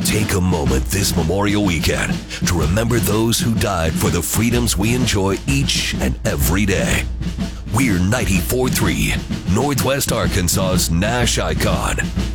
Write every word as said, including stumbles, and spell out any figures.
Take a moment this Memorial Weekend to remember those who died for the freedoms we enjoy each and every day. We're ninety-four point three, Northwest Arkansas's Nash icon.